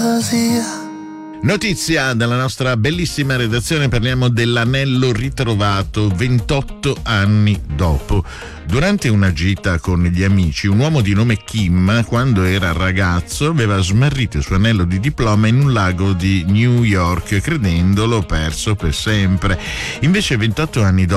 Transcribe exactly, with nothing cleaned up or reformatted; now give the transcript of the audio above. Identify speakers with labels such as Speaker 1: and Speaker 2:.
Speaker 1: fantasia.
Speaker 2: Notizia dalla nostra bellissima redazione, parliamo dell'anello ritrovato ventotto anni dopo. Durante una gita con gli amici, un uomo di nome Kim, quando era ragazzo, aveva smarrito il suo anello di diploma in un lago di New York, credendolo perso per sempre. Invece ventotto anni dopo